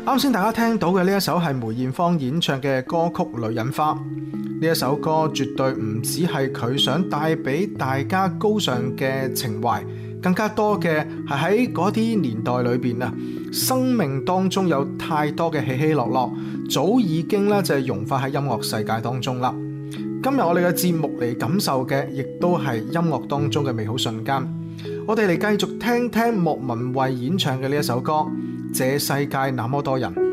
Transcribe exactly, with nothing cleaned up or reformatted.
啱先大家聽到嘅呢一首係梅艷芳演唱嘅歌曲《女人花》。呢一首歌絕對唔只係佢想帶俾大家高尚嘅情懷，更加多嘅係喺嗰啲年代裏邊啊，生命當中有太多嘅起起落落，早已經咧就係融化喺音樂世界當中啦。今日我哋嘅節目嚟感受嘅，亦都係音樂當中嘅美好瞬間。我哋嚟繼續聽聽莫文蔚演唱嘅呢一首歌《這世界那麼多人》。